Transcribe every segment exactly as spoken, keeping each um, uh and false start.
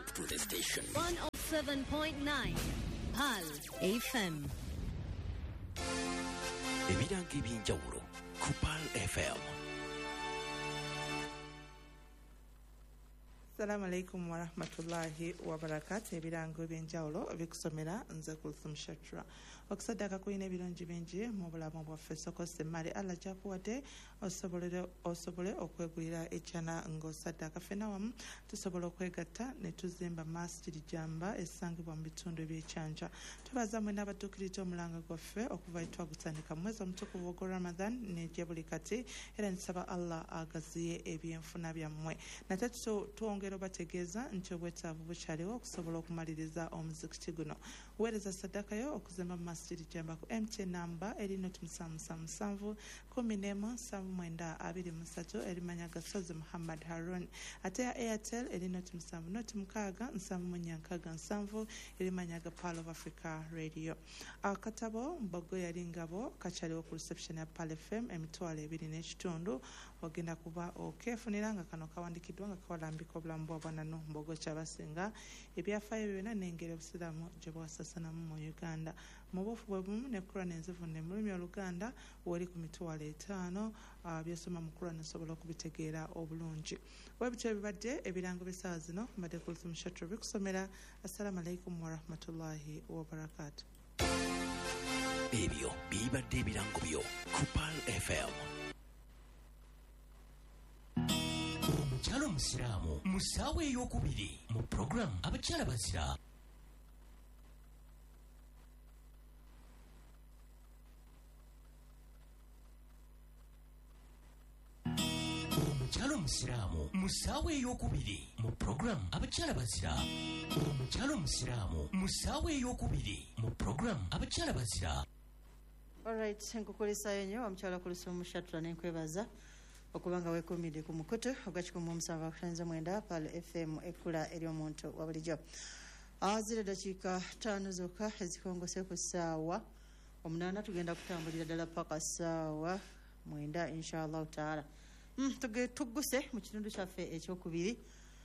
hip to the station. one oh seven point nine Pal F M. Ebirango eby'enjawulo ku Pal F M. Assalamu alaikum wa rahmatullahi wa barakatuh. Ebirango eby'enjawulo bikusomera nze Kulthum Shatra. Okusaddaka kulina ebirungi bingi mu bulamu bwaffe, soko semmali Allah gyakuwadde osobole osobole okwegulira ekyana ng'osaddaka. Ffenna wamu tusobola okwegatta ne tuzimba masjidi Jamba esangibwa mu bitundu eby'ekyanja. Tubaza mwena abadduukirira omulanga gwaffe okuva twagutandika mu mwezi omutukuvu ogwa Ramadan n'ejja buli kati, era nsaba Allah agaziye ebyenfuna byammwe. Nate twongera bategeeza nti obwetaavu bukyaliwo okusobola okumaliriza omuzikiti guno. Weereza saddaka yo okuzimba mu masjidi Jamba ku M T N namba erina musanvu musanvu musanvu kumi n'emu nsanvu mwenda abiri mu ssatu erimanya Gasozi Muhammad Harun. Ate ya Airtel erina musanvu noti mukaaga nsanvu mu nnya nkaaga nsanvu erimanya Pal of Africa Radio. Akatabo Mbogo yali ngabo kakyaliwo ku reception ya Pal F M emitwalo ebiri n'ekitundu. Ogenda kuba okeefunira nga kano kawandikiddwa nga kawalambika obulamu bwa bwanano Mbogo kyabasinga ebyafaayo byonna n'engeri obusiraamu gye bwasasanamu mu Uganda. Mu bufu bwe bumu ne Quran enzivunne mu lulimi Oluganda wali ku mitwalo etaano byosoma mu Quran osobola okubitegeera obulungi. Webityo ebibadde ebirango bisaawa zino mbadde Kulthum Shatra bikusomera. Assalamu alaikum wa rahmatullahi wa barakatuh. Ebyo bibadde ebirango byo ku Pal F M. Omukyala omusiraamu mu ssaawa ey'okubiri mu programu abakyala bazira. Omukyala omusiraamu mu ssaawa ey'okubiri mu programu abakyala bazira. Omukyala omusiraamu mu ssaawa ey'okubiri mu programu abakyala bazira. Alright, nkukulisayo nnyo omukyala Kulthum Shatra n'enkwebaza okubanga weekuumidde ku mukutu ogwa kikumi mu musanvu akusanyiza mwenda Pal F M ekkula ery'omuntu wa bulijjo. Azira dakiika ttaano zokka ezikongose ku ssaawa omunaana, tugenda kutambulira ddala paka ssaawa mwenda inshallah taala. Mm, tugguse mu kitundu kyaffe ekyokubiri.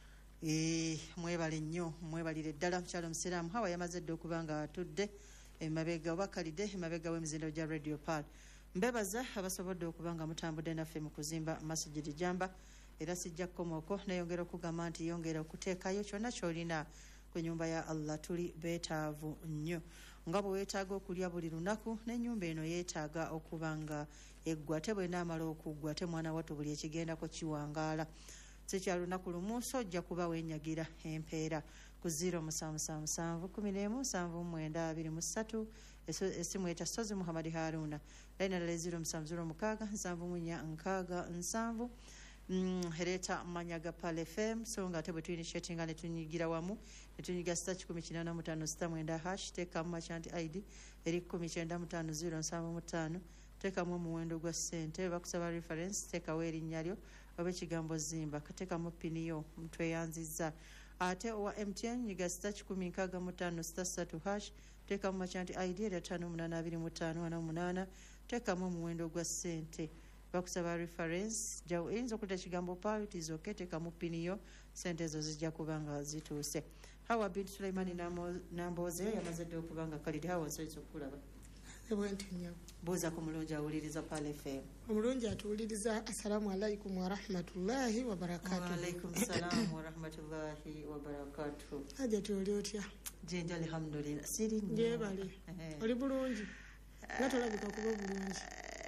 E, mwebale nnyo, mwebalire ddala mukyalo omusiraamu. Hawa yamaze dde okuba nga atudde emabega wakalidde emabega w'emizindo gya Radio Pal. Mbebaza abasobodde okuba nga mutambudde naffe mu kuzimba masjidi Jamba, era sijja kkomooko nayongera okugamba nti yongera okuteekayo kyonna ky'olina ku nyumba ya Allah. Tuli beetaavu nnyo nga bwe weetaaga okulya buli lunaku, n'ennyumba eno yeetaaga okuba nga eggwa. Te bw'enaamala okuggwa te mwana wattu buli ekigendako kiwangaala. Si kya lunaku lumu so ojja kuba weenyagira empeera ku ziro musanvu musanvu musanvu kumi n'emu nsanvu mwenda abiri mu ssatu essimu eta Sozi Muhammad Haruna. Layina ddala ziro musanvu ziro mukaaga nsanvu mu nnya nkaaga nsanvu. Mm, hereta manyaga Pal F M. So nga ate bwe tuinitiatinga ne tunyigira wamu ne tunyiga sita kikumi kinaana mu ttaano sita mwenda hash teekamu merchant I D eri kkumi kyenda mu ttaano ziro nsanvu mu ttaano. Teekamu omuwendo gwa ssente. Bakusaba reference teekawo erinnya lyo oba ekigambo zimba kateekamu pini yo mutweyanzizza. Ate owa M T N nyiga sita kikumi nkaaga mu ttaano sita ssatu hash teekamu merchant I D era ttaano munaana abiri mu ttaano ana munaana. Teekamu omuwendo gwa ssente. Bakusaba reference jawo eyinza okuta ekigambo Pal tizoke teekamu pini yo, ssente ezo zijja kuba nga zituuse. Hawa bintu Sulaimani Namboze yamaze dde okuba nga kalidde. Hawa nsoyinza okulaba ebwentinyo buuza ku mulungi awuliriza Pal F M. omulungi atuwuliriza. Assalamu alaikum wa rahmatullahi wa barakatuh. Wa alaikum salam wa rahmatullahi wa barakatuh. Aje tuli otya? Jenja alhamdulillah. Siri nnyo. Jebale. Oli bulungi? Nga tolabika kuba bulungi.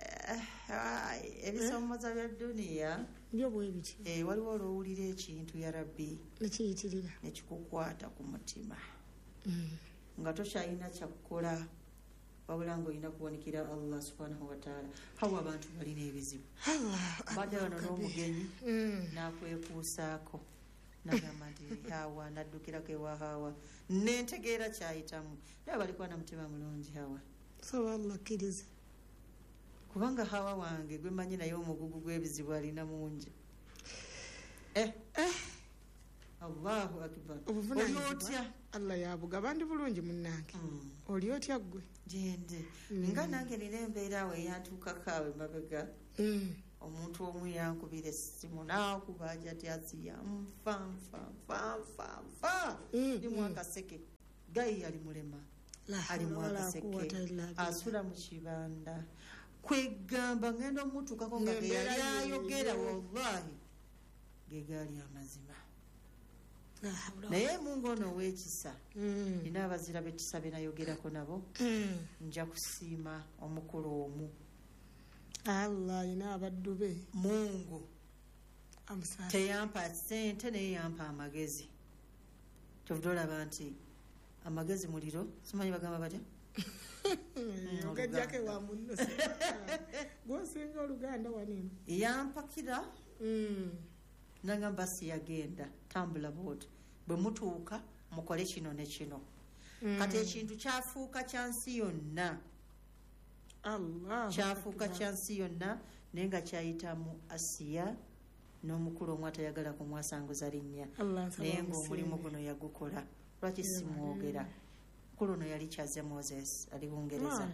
Ebisomoza bya dduniya byo bwe biti. Eh, waliwo olwowulira ekintu ya Rabbi nekiyitirira nekikukwata ku mutima mm. nga tokyalina kyakukola wabula ng'olina kuwanikira Allah subhanahu wa ta'ala. Hawa abantu balina ebizibu badde wano n'omugenyi mm. n'akwekuusaako nagamba nti Hawa naddukirako ewa Hawa nentegeera kyayitamu naye balikuwa na mutima mulungi Hawa. So Allah kiriza kubanga Hawa wange gwe manyi naye omugugu gw'ebizibu alina mungi. Eh, eh. Allahu akbar. Obuvunaanyizibwa Allah yabuga bandi bulungi munnange. Mm. Oli otya ggwe? Jende. Mm. Nga nange nina embeera awo eyatuukako awo emabega. Mm. omuntu omu yankubira essimu n'akuba jati asiya nfa nfa nfa nfa nfa limu akaseke gayi yali mulema ali mu akaseke asula mu kibanda kwegamba ngenda omutuukako nga geyali ayogera wallahi ge gaali amazima naye mungu ono ow'ekisa nina abazira b'ekisa be nayogerako nabo nja kusiima omukulu omu Allah ina abaddu be mungu amusala teyampa ssente naye yampa amagezi kyovuga olaba nti amagezi muliro simanyi bagamba batya ogajjako wa munno gwosinga oluganda wanino yampakira nagamba basi yagenda tambula boat bwe mutuuka mukole kino ne kino kati ekintu kyafuuka kya nsi yonna Allah kyafuuka kya nsi yonna naye nga kyayitamu Asiya n'omukulu omu atayagala kumwasanguza linnya naye ng'omulimu guno yagukola lwaki simwogera mukulu ono yali kyaze Moses ali Bungereza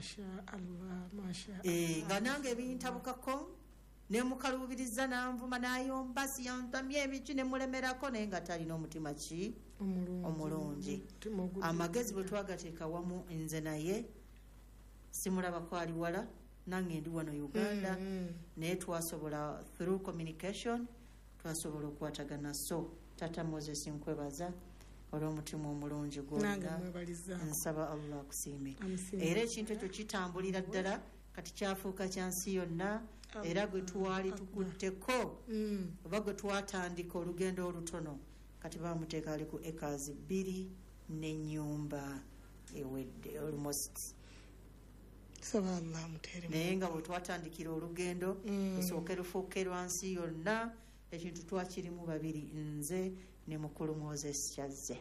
nga nange ebintabukako nemukalubiriza nanvuma nayomba siyantamye ebiki nemulemerako naye nga talina omutima ki omulungi amagezi bwe twagateeka wamu nze naye simulabako ali wala nange ndi wano Uganda naye twasobola through communication twasobola okukwatagana so tata Moses nkwebaza olw'omutima omulungi gwonna nsaba Allah akusiime era ekintu ekyo kitambulira ddala kati kyafuuka kya nsi yonna era gwe twali tukutteko oba gwe twatandika olugendo olutono kati bamuteeka ali ku acres bbiri n'ennyumba ewedde almost naye nga bwe twatandikira olugendo lusooke lufuuke lwa nsi yonna ekintu twakirimu babiri nze ne mukulu Moses kyazze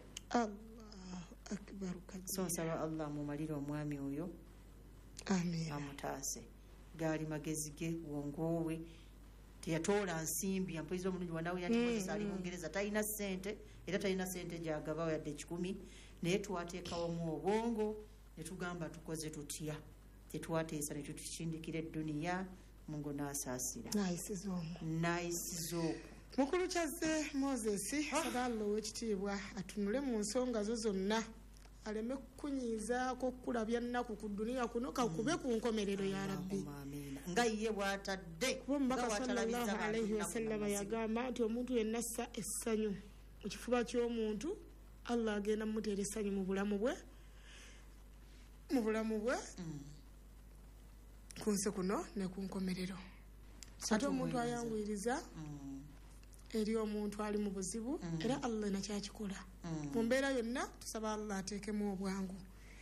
so nsaba Allah mumalire omwami oyo amutaase gaali magezi ge wongoowe teyatoola nsimbi ampoiza omulungi wanawe yati Moses ali Bungereza talina ssente era talina ssente gyagabawo yadde ekikumi naye twateekawomu obwongo ne tugamba tukoze tutya tetwateesa ne tutukindikira edduniya mungu n'asaasira n'ayisiza okwo mukulu kyazze Moses saballa ow'ekitiibwa atunule mu nsonga zo zonna aleme kukunyiizaako kulabya nnaku ku dduniya kuno kakube ku nkomerero ya rabbi nga ye bw'atadde kuba omubaka sallallahu alaihi wasallama yagamba nti omuntu yenna assa essanyu mu kifuba ky'omuntu Allah agenda mmuteera essanyu mu bulamu bwe mu bulamu bwe ku nsi kuno ne ku nkomerero ate omuntu ayanguyiriza eri omuntu ali mu buzibu era Allah nakyakikola mu mbeera yonna tusaba Allah ateekemu obwangu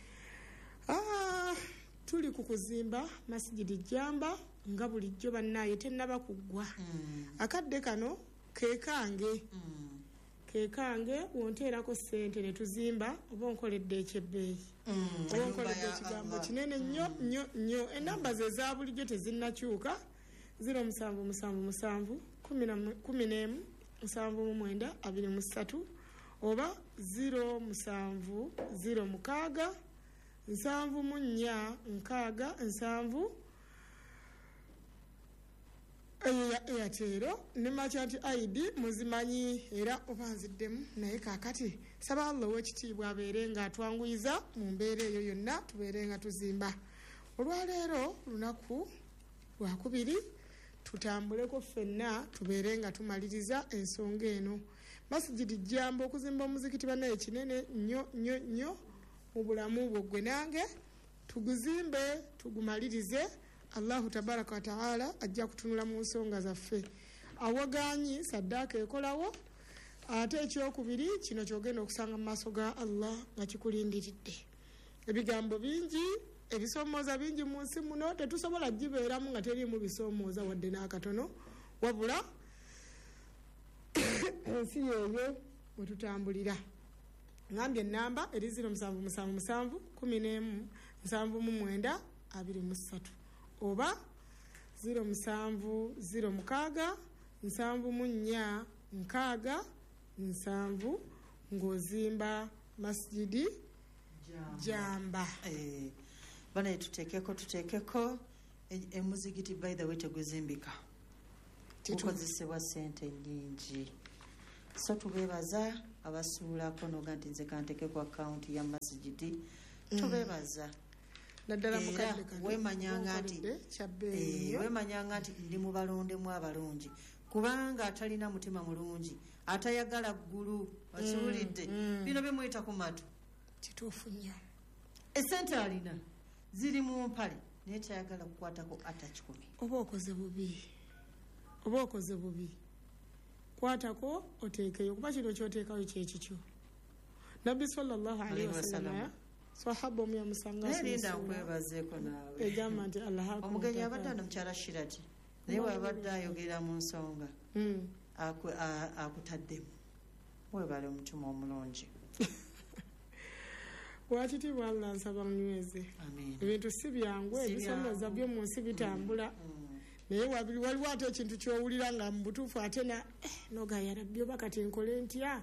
tuli ku kuzimba masjidi Jamba nga bulijjo bannaaye tennaba kuggwa akadde kano kekange kekange wonteerako ssente ne tuzimba oba onkoledde ekyebbeeyi oba onkoledde ekigambo kinene nnyo nnyo nnyo enamba ze eza bulijjo tezinnakyuka ziro musanvu musanvu musanvu kumi n'emu musanvu mu mwenda abiri mu ssatu oba ziro musanvu ziro mukaaga nsanvu mu nnya nkaaga nsanvu eya Airtel ne Merchant I D muzimanyi era obanziddemu naye kaakati saba Allah ow'ekitiibwa abeere nga atwanguyiza mu mbeera eyo yonna tubeere nga tuzimba olwaleero lunaku lwakubiri tutambuleko ffenna tubeere nga tumaliriza ensonga eno masjidi Jamba okuzimba omuzikiti bannaye kinene nnyo nnyo nnyo mu bulamu bwo gwe nange tuguzimbe tugumalirize Allahu tabaraka wa taala ajja kutunula mu nsonga zaffe awaganyi saddaaka ekolawo ate ekyokubiri kino kyogenda okusanga mu maaso ga Allah nga kikulindiridde ebigambo bingi ebisoomooza bingi mu nsi muno tetusobola gibeeramu nga teriimu bisoomooza wadde n'akatono wabula ensi yeeyo bwe tutambulira ngambye ennamba eri ziro musanvu musanvu musanvu kumi n'emu nsanvu mu mwenda abiri mu ssatu oba ziro musanvu ziro mukaaga nsanvu mu nnya nkaaga nsanvu ng'ozimba masjidi Jamba bana tuteekeko tuteekeko emuzigiti by the way teguzimbika gukozesebwa ssente nnyingi. So tubeebaza abasuulako noga nti nze kanteke ku akawunti ya masijidi. Tubeebaza naddala era mukadde kano wemanyanga nti kyabbeeyo wemanyanga nti ndi mu balondemu abalungi kubanga atalina mutima mulungi atayagala ggulu okiwulidde bino bimuyita ku matu kituufu nnyo. essente alina ziri mu mpale naye tayagala kukwatako ata kikumi. oba okoze bubi oba okoze bubi kwatako oteekeyo kuba kino kyoteekayo kyekikyo. nabbi sallallahu alaihi wasallam sahaba omu yamusanga nalinda nkwebazeeko naawe egamba nti allah omugenyi abadde ano mukyala Shirati naye wabadde ayogera mu nsonga akutaddemu webale omutima omulungi. wakitiibwa allah nsaba munyweze ebintu si byangu ebisomoza byo mu nsi bitambula naye waliwo ate ekintu kyowulira nga mu butuufu ate na nogaya rabbi oba kati nkole ntya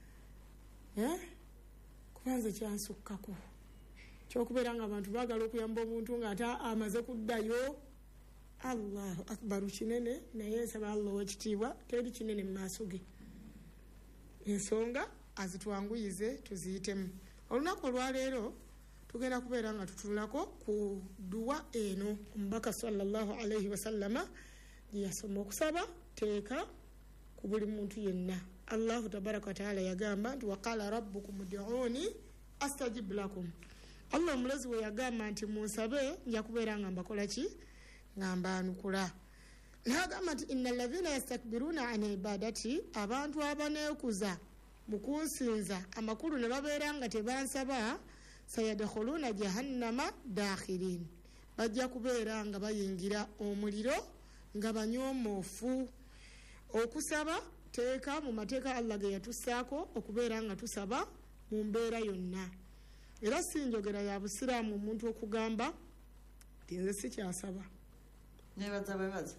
kubanze kyansukkako kyokubeera nga abantu baagala okuyamba omuntu nga ate amaze kuddayo. allahu akbaru kinene naye nsaba allah owekitiibwa teri kinene mu maaso ge. ensonga azitwanguyize tuziyitemu. olunaku olwaleero tugenda kubeera nga tutunulako ku duwa eno omubaka sallallahu alaihi wasallama gyeyasoma okusaba teeka ku buli muntu yenna. allahu tabaraka wataala yagamba nti waqala rabbukum uduuni astajib lakum. allah omulezi we yagamba nti munsabe nja kubeera nga mbakola ki nga mbaanukula. nagamba nti inna alladhina yastakbiruna an ibadati abantu abaneekuza mu kunsinza amakulu ne babeera nga tebansaba sayadkhuluna jahannama dakhirin bajja kubeera nga bayingira omuliro nga banyoomoofu. okusaba teeka mu mateeka allah ge yatussaako okubeera nga tusaba mu mbeera yonna. era si njogera ya busiraamu omuntu okugamba nti nze sikyasaba nebaza bebaza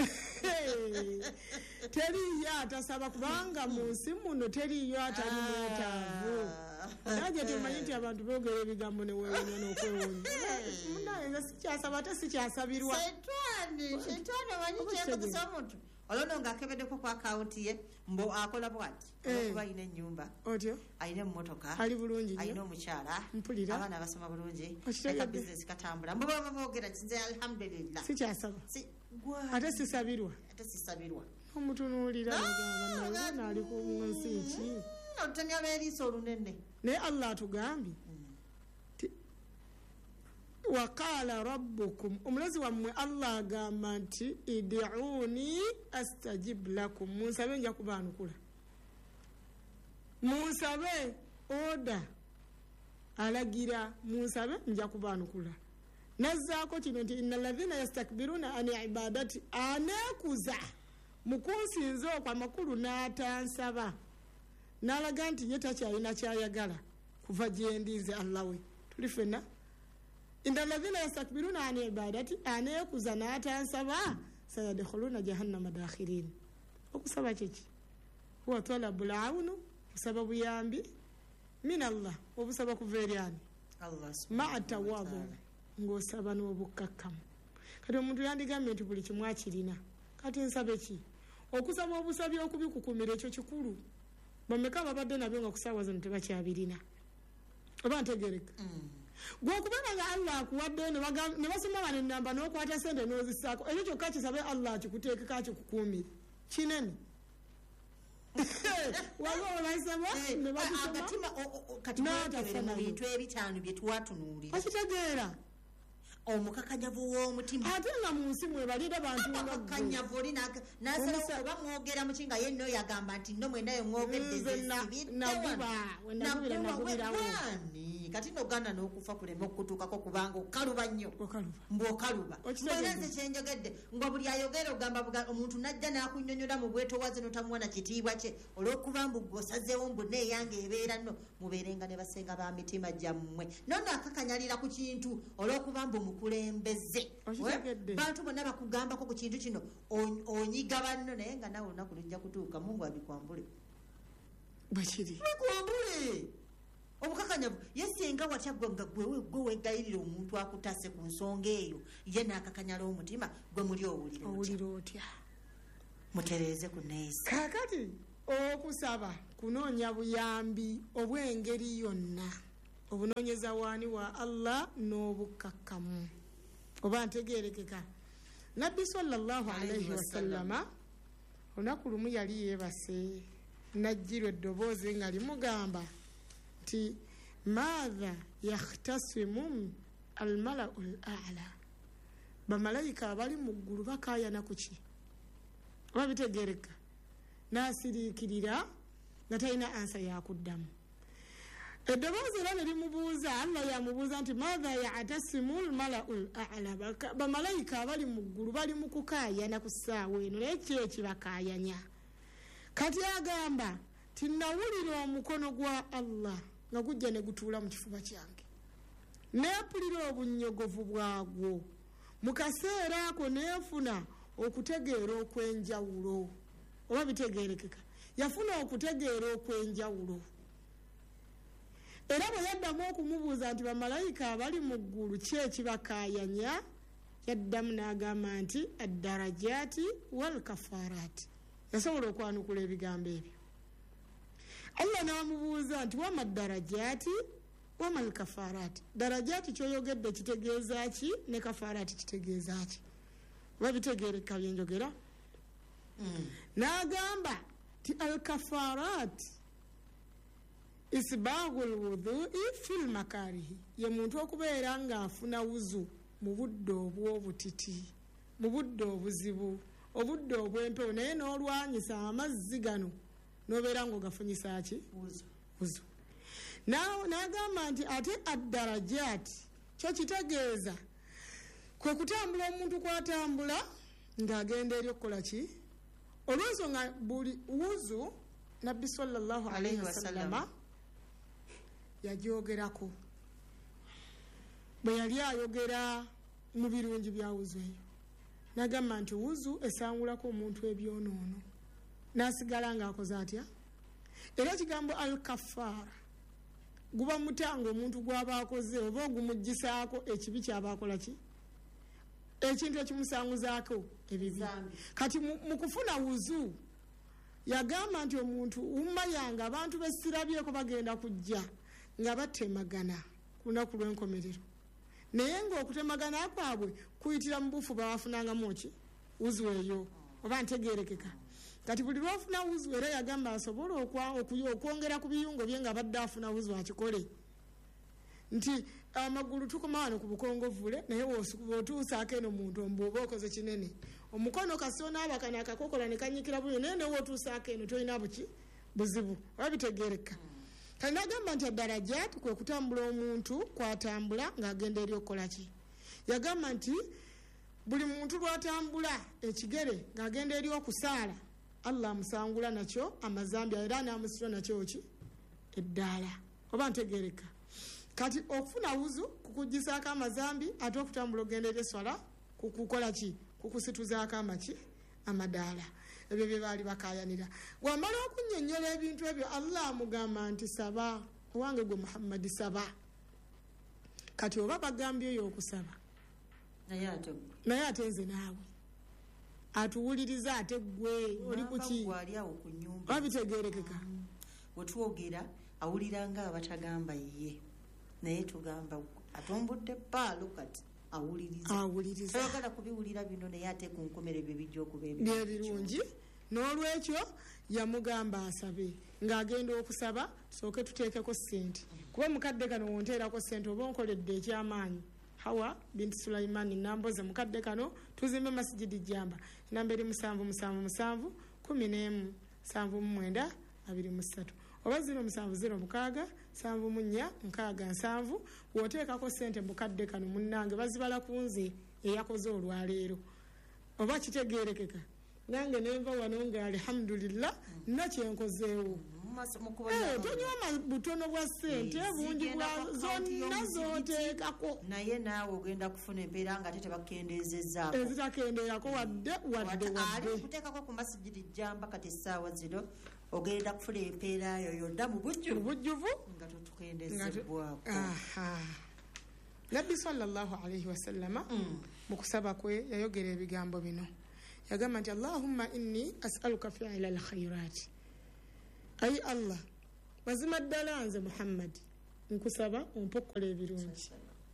teriyo atasaba kubanga mu nsi muno teriyo atali mwetaavu. naje tumanyi nti abantu boogera ebigambo newewonya n'okwewonya munaye nze sikyasaba ate sikyasabirwa. olwono ng'akebeddeko ku akawunti ye mbo akola bwati olwokuba alina ennyumba otyo alina emmotoka ali bulungi alina omukyala mpulira abaana basoma bulungi eka bizinesi katambula mbo baba boogera kinze alhamdulillah sikyasaba ate sisabirwa ate sisabirwa omutunuulira nagamba ali ku nsi ki otemya beeriisa olunene naye allah atugambye waqala rabbukum omulazi wammwe allah agamba nti iduuni astajib lakum munsabe nja kubaanukula. munsabe oda alagira munsabe nja kubaanukula. nazzaako kino nti inna alladhina yastakbiruna an ibadati aneekuza mu kunsinza okwo amakulu n'atansaba n'alaga nti ye takyalina kyayagala kuva gyendinze allah we tuli fenna. inna alladhina yastakbiruna an ibadati aneekuza n'atansaba sayadkhuluna jahannama dakhirin. okusaba kyeki huwa talabul aunu kusaba buyambi min allah obusaba kuva eri ani maa tawadhu ng'osaba n'obukkakkamu. kati omuntu yandigambye nti buli kimu akirina kati nsabe ki okusaba obusabi okubikukumira ekyo kikulu. bameka babadde nabyo nga kusaawa zino tebakyabirina oba ntegereka gwokubeera nga allah akuwadde ne basoma bano enamba n'okwata sente n'ozisaako ekyo kyokka kisabe allah kikuteekeko akikukuumire kinene. waba olasaba ne bakisoma mu bintu ebitaano bye twatunuulira okitegeera omukakanyavu w'omutima ate nga mu nsi mwebalira bantu mukakanyavu oli n'asalawo oba mwogera muki nga ye nno yagamba nti nno mwendayo mwogedde kati noganda n'okufa kulema okutuukako kubanga okaluba nnyo mbwokaluba mbwera nze kyenjogedde nga buli ayogera ogamba omuntu najja n'akunnyonnyola mu bwetowaze notamuwa na kitiibwa kye olw'okuba mbu gweosazeewo mbu neeyange ebeera nno mubeerenga ne basenga ba mitima gyammwe nono akakanyalira ku kintu olw'okuba mbu mukulembeze bantu bonna bakugambako ku kintu kino onyiga banno naye nga nawe olunaku lujja kutuuka mungu abikwambule bwekiri bikwambule obukakanyavu yesenga watya gwe nga gwe weegayirira omuntu akutase ku nsonga eyo ye n'akakanyala omutima gwe muli owulira owulira otya mutereze ku neesi. Kakati okusaba kunoonya buyambi obw'engeri yonna obunoonyeza waani wa Allah n'obukakkamu oba ntegeerekeka. Nabbi sallallahu alayhi wasallama olunaku lumu yali yeebase najjirwa eddoboozi nga limugamba nti maadha yakhtasimu almalau al-a'la, bamalayika abali mu ggulu bakaayana ku ki? Oba bitegeereka? N'asiriikirira nga talina ansa yakuddamu. Eddoboozi era ne limubuuza, Allah yamubuuza nti maadha ya'tasimu almalau al-a'la, bamalayika abali mu ggulu bali mu kukaayana ku ssaawa eno, naye ki ekibakaayanya? Kati agamba ti nawulira omukono gwa Allah nga gujja ne gutuula mu kifuba kyange, neepulira obunnyogovu bwagwo. Mu kaseera ako neefuna okutegeera okw'enjawulo. Oba bitegeerekeka? Yafuna okutegeera okw'enjawulo. Era bwe yaddamu okumubuuza nti bamalayika abali mu ggulu ki ekibakaayanya, yaddamu n'agamba nti addarajaati wal kafaaraati. Yasobola okwanukula ebigambo ebyo. Allah n'amubuuza nti wama darajaati wama al-kafaaraati, darajaati kyoyogedde kitegeeza ki ne kafaaraati kitegeeza ki? Oba bitegeereka bye njogera? N'agamba ti al-kafaaraati isbaagu al-wudhu'i fil makaarihi, ye muntu okubeera ng'afuna wuzu mu budde obw'obutiti, mu budde obuzibu, obudde obw'empewo, naye n'olwanyisa amazzi gano n'obeera ng'ogafunyisa ki? Wuzu. N'agamba nti ate addarajaati kyo kitegeeza kwe kutambula omuntu kwatambula ng'agenda eri okukola ki? Olw'ensonga buli wuzu Nabbi sallallahu alayhi wasallama yagyogerako bwe yali ayogera mu birungi bya wuzu eyo. N'agamba nti wuzu esangulako omuntu ebyonoono n'asigala ng'akoze atya? Era ekigambo al-kafaara guba mutango omuntu gw'aba akoze oba ogumuggisaako ekibi ky'aba akola ki? Ekintu ekimusanguzaako ebibi. Kati mu kufuna wuzu yagamba nti omuntu ummayanga abantu besirabyeko bagenda kujja nga batemagana ku lunaku lw'enkomerero, naye ng'okutemagana kwabwe kuyitira mu bufu bawafunangamu ki? Wuzu eyo. Oba ntegeerekeka? Kati buli lwafuna wuzu era yagamba asobola okwongera ku biyungo bye nga badde afuna wuzu akikole. Nti amagulu tukoma wano ku bukongovule, naye wootuusaako eno muntu ombuoba okoze kinene, omukono kasona abakana akakokola ne kanyikira buyo, naye newootuusaako eno tolina buki? Buzibu. Oba bitegeereka? Kati n'agamba nti addarajaati kwe kutambula omuntu kwatambula ng'agenda eri okukola ki? Yagamba nti buli muntu lwatambula ekigere ng'agenda eri okusaala, Allah amusangula nakyo amazambi era n'amusitula nakyo ki? Eddaala. Oba ntegeereka? Kati okufuna wuzu kukugisaako amazambi, ate okutambula ogenda eri eswala kukukola ki? Kukusituzaako amaki? Amadaala. Ebyo bye baali bakaayanira. Wamala okunnyonnyola ebintu ebyo, Allah amugamba nti saba, owange gwe Muhammad saba. Kati oba bagambye oyo okusaba, naye ate nze naawe atuwuliriza ate gwe oli kuki? Oba bitegeerekeka? Wetwogera awulira nga abatagamba ye, naye tugamba atombudde paalo kati awuliriza. Awuliriza. Ayagala kubiwulira bino naye ate ku nkomerero bye bijja okuba ebirungi. N'olwekyo yamugamba asabe ng'agenda okusaba, tusooke tuteekeko ssente, kuba mukadde kano wonteerako ssente oba onkoledde ekyamaanyi. Hawa binti Sulaimani namboze mukadde kano tuzimbe masjidi Jamba, namba eri musanvu musanvu musanvu kumi n'emu sanvu mu mwenda abiri mu ssatu, oba ziro musanvu ziro mukaaga sanvu mu nnya nkaaga nsanvu. Wooteekako ssente mukadde kano munnange bazibala ku nze eyakoze olwaleero. Oba kitegeerekeka? Nange nenva wano nga alhamdulillah nakyenkozeewo. Tonywa butono bwa ssente bungi bwa zonna z'oteekako, naye naawe ogenda kufuna empeera nga ate tebakendeezezzaako ezitakendeerako wadde wadde wadde kuteekako ku masjidi Jamba. Kati essaawa zino ogenda kufuna empeera yo yonna mu bujjuvu nga totukendeezebbwako. Nabbi sallallahu alayhi wasallama mu kusaba kwe yayogera ebigambo bino. yagamba nti allahumma inni as'aluka fi'ila alkhairat ayi allah mazima ddala nze muhammad nkusaba ompokola ebirungi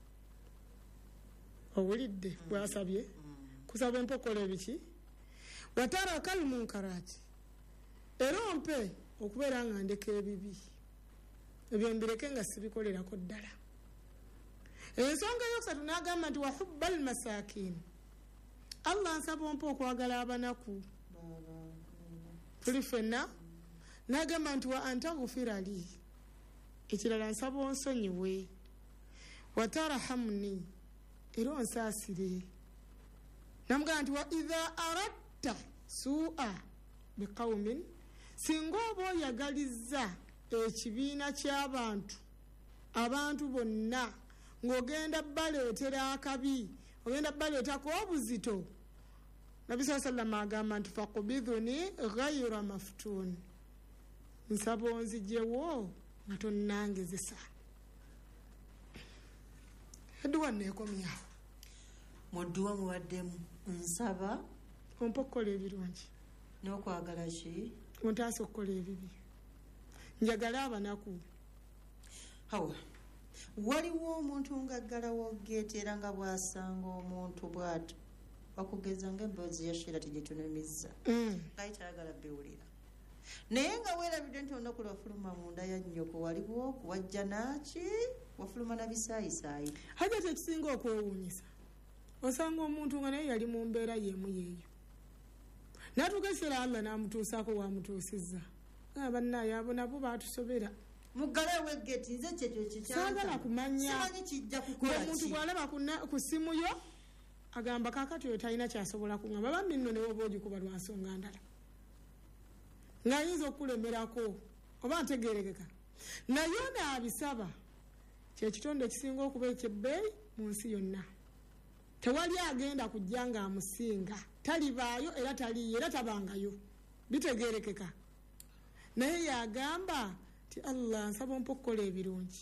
owulidde bwasabye kusaba empokola ebiki wataraka almunkarati era ompe okubeera nga ndeka ebibi ebyo mbireke nga sibikolerako ddala ensonga eyokusatu n'agamba nti wahubba almasakin allah nsaba ompe okwagala abanaku tuli ffenna n'agamba nti wa antaghfira li ekirala nsaba onsonyiwe watarahamuni era onsaasire namugamba nti wa idha aradta su'a biqaumin singa oba oyagalizza ekibiina ky'abantu abantu bonna ng'ogenda baleetera akabi ogenda baleetako obuzito nabi saa sallama agamba nti faqubidhuni ghayra maftun nsaba onzijewo nga tonnangezesa edduwa neekomyawo mu dduwa muwaddemu nsaba ompokola ebirungi n'okwagala ki ontaasa okukola ebibi njagala abanaku hawa waliwo omuntu ngaggalawo geeti era nga bwasanga omuntu bwato bakugeza ngaemboozi yashira tigitunumizza ngaye tayagala biwulira naye nga weerabidde nti olunaku lwafuluma munda ya nnyoko waliwo kuwajja naki wafuluma na bisaayisaayi hajja tekisinga okwewuunyisa osanga omuntu nga naye yali mu mbeera yeemu yeeyo natuuka ekiseera allah n'amutuusaako wamutuusizza nga bannaaye abo nabo baatusobera muggalewo egeeti nze kyekyo saagala kumanya simanyi kijja kukola omuntu bw'alaba ku ssimu yo agamba kaakati oyo talina kyasobola kuŋŋamba bambi nno newe oba ogikuba lwa nsonga ndala ng'ayinza okukulemerako oba ntegeerekeka naye naabisaba kyekitonde ekisinga okuba ekyebbeeyi mu nsi yonna tewali agenda kujja ng'amusinga talibaayo era taliyo era tabangayo bitegeerekeka naye yagamba ti allah nsaba ompokukola ebirungi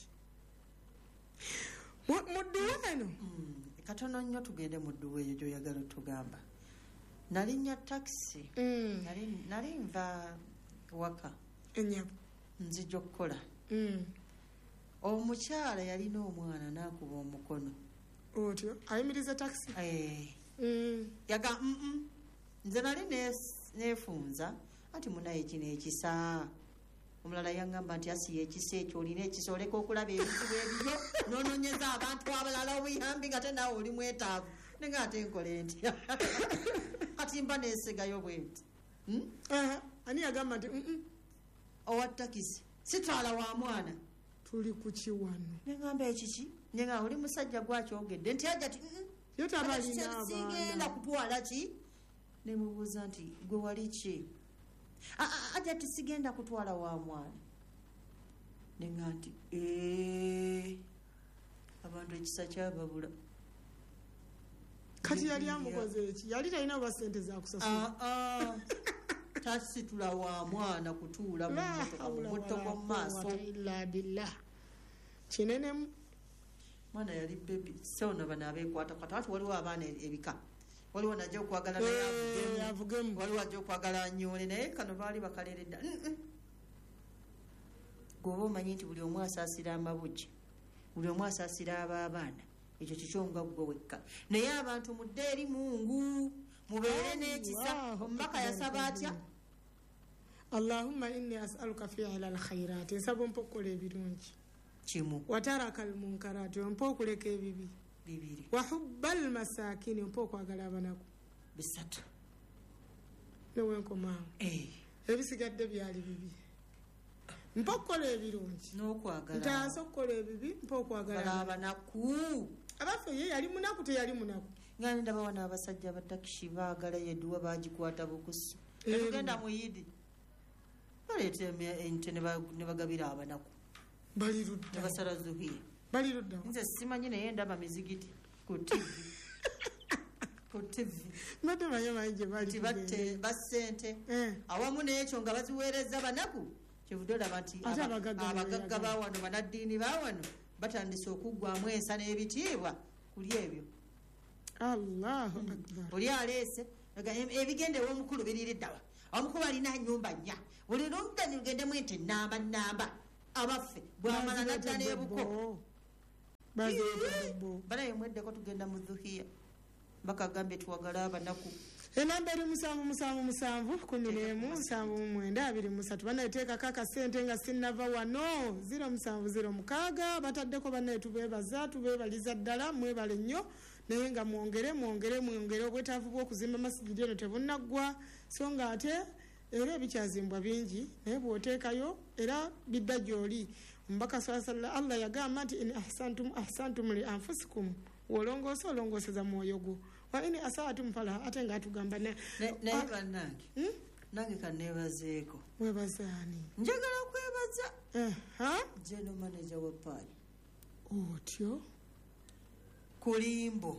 mu dduwa eno katono nnyo tugende mu dduwa eyo gyoyagala otugamba nalinnya takisi nali nva waka enyabu nzija okukola omukyala yalina omwana n'akuba omukono otyo ayimiriza takisi yaga nze nali neefunza ati munaye kino ekisa omulala yangamba nti asiya ekisa ekyo olina ekisa oleka okulaba ebizibu ebibyo noononyeza abantu abalala obuyambi nga te naawe oli mwetaavu nenga ate nkole ntya kati mba neesigayo bwenti ani yagamba nti owa takisi sitwala wa mwana tuli ku kiwano nengamba ekiki nenga oli musajja gwakyogedde nti ajja ti yo tabalina sigenda kutwala ki nemubuuza nti gwe wali ki ajja ti sigenda kutwala wa mwana nenga nti abantu ekisa kyababula kati yali amukoze eki yali talina oba sente zakusasula tasitula wa mwana kutuula mu mmotoka mu mutto gw'omu maaso kinenemu mwana yali bebi sewona bano abeekwata kati ati waliwo abaana ebika waliwo najja okwagala naye avugemu waliwo ajja okwagala anyoole naye kano baali bakaleredda gwoba omanyi nti buli omu asaasira amabugi buli omu asaasira ab'abaana ekyo kikyonga gwe wekka naye abantu mudde eri mungu mubeere n'ekisa omubaka yasaba atya allahumma inni as'aluka fi'ala alkhairat nsaba ompa okukola ebirungi kimu wataraka almunkarati ompa okuleka ebibi bibiri wahubba almasakini ompa okwagala abanaku bisatu newenkomaawo ebisigadde byali bibi mpa okukola ebirungi n'okwagala ntaasa okukola ebibi mpa okwagala abanaku abaffe ye yali munaku teyali munaku nga ndaba wana abasajja abatakisi baagala yedduwa bagikwata bukusu etugenda mu yidi baleeta ente ne bagabira abanaku bali ludda ne basala zuhiya bali ludda nze simanyi naye ndaba mizigiti ku tivi ku tivi mbadde manyamanyi gye bali nti batte bassente awamu n'ekyo nga baziweereza banaku kyevudde olaba nti abagagga bawano banaddiini bawano batandise okuggwamu ensa n'ebitiibwa kuli ebyo allahu akbar oli aleese ebigende w'omukulu biririddawa omukulu alina nyumba nnya buli ludda nilugendemu nti namba namba abaffe bwamala nadda n'ebuko balaye mweddeko tugenda mu dhuhiya bakagambye tuwagala abanaku enamba eri musanvu musanvu musanvu kumi n'emu nsanvu mu mwenda abiri musatu banayeteekako akasente nga sinnava wano ziro musanvu ziro mukaaga bataddeko banaye tubeebaza tubeebaliza ddala mwebale nnyo naye nga mwongere mwongere mwongere obwetaavu bw'okuzimba masigidi eno tebunaggwa so nga ate era ebikyazimbwa bingi naye bw'oteekayo era bidda gy'oli omubaka sala allah yagamba nti in ahsantum ahsantum li anfusikum wolongoosa olongooseza mwoyo gwo wa ini asaatum fala ate nga atugamba naye bannange nange kanneebazeeko webazaani njagala kwebaza jeno manager wa paali otyo kulimbo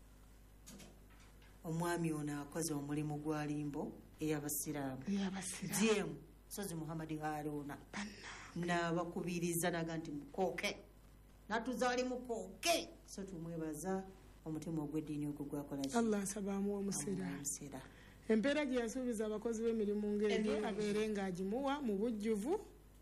omwami ono akoze omulimu gwa limbo ey'abasiraamu jemu sozi muhammadi haruna n'abakubiriza naga nti mukooke natuzaali mukooke so tumwebaza omutima ogw'eddiini ogwo gwakola allah nsabaamu omusira empeera gye yasuubiza abakozi b'emirimu ng'egyo abeere ng'agimuwa mu bujjuvu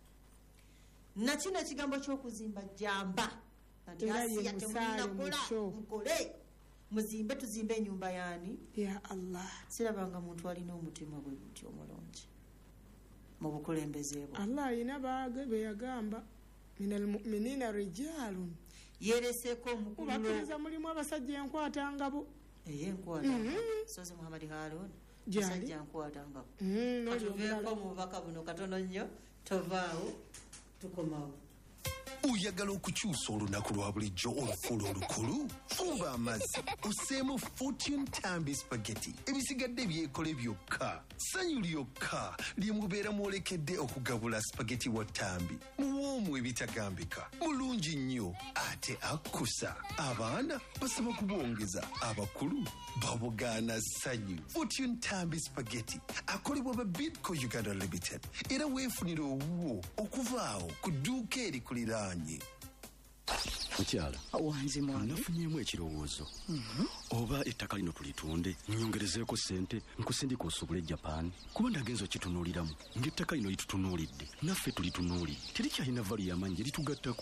nakino ekigambo ky'okuzimba jamba era ye musaale mukyo mukole muzimbe tuzimbe ennyumba yaani ya allah sirabanga muntu alina omutima bwe buti omulungi mu bukulembeze bwe allah alina baage be yagamba minal muminina rijalun yereseko omukulu bakkiriza mulimu abasajja enkwata ngabo eyenkwata sozi muhammadi harun jali enkwata ngabo n'olyo mu bubaka buno katono nnyo tovaawo tukomawo oyagala okukyusa olunaku lwa bulijjo olufuula olukulu fuba amazzi oseemu fortune tambi spaghetti ebisigadde byekole byokka sanyu lyokka lyemubeera mwolekedde okugabula spaghetti wa tambi muwoomu ebitagambika mulungi nnyo ate akkusa abaana basaba kubwongeza abakulu babugaana sanyu fortune tambi spaghetti akolebwa ba Bidco Uganda Limited era weefunira owuwo okuvaawo ku dduuka erikulira mukyala wanzi mwami nafunyemu ekirowoozo oba ettaka lino tulitunde nyongerezeeko ssente nkusindika osobole japan kuba ndagenza okitunuuliramu ng'ettaka lino litutunuulidde naffe tulitunuulidde terikyalina valu y'amaanyi gye litugattako